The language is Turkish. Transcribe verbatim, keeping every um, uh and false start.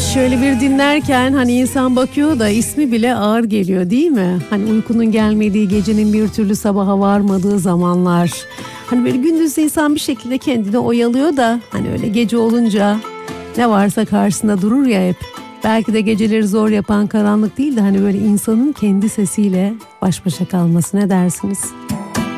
Şöyle bir dinlerken hani insan bakıyor da ismi bile ağır geliyor değil mi? Hani uykunun gelmediği, gecenin bir türlü sabaha varmadığı zamanlar. Hani böyle gündüz insan bir şekilde kendini oyalıyor da hani öyle gece olunca ne varsa karşısında durur ya hep. Belki de geceleri zor yapan karanlık değil de hani böyle insanın kendi sesiyle baş başa kalması, ne dersiniz?